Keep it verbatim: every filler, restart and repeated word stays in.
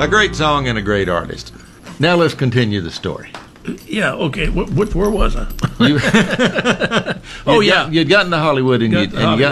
A great song and a great artist. Now let's continue the story. Yeah, okay. What, what, where was I? You, Oh, you'd yeah. got- you'd gotten to Hollywood and, Got you'd, to and you got